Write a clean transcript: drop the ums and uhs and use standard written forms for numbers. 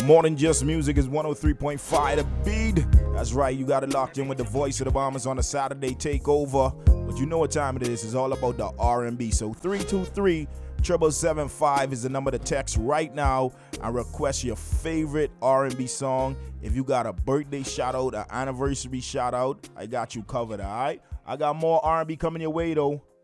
More than just music is 103.5 The Beat. That's right, you got it locked in with the voice of the Bombers on a Saturday takeover. But you know what time it is. It's all about the R&B. So 323-775 is the number to text right now and request your favorite R&B song. If you got a birthday shout out, an anniversary shout out, I got you covered, all right? I got more R&B coming your way though.